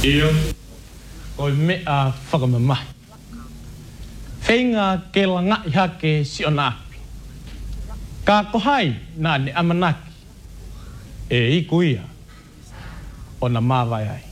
Iyo. Ko me a whakamamai. Whainga ke langa iha ke si o nāpi. Ka kohai nā ne amanaki. E ikuia o na māwai ai.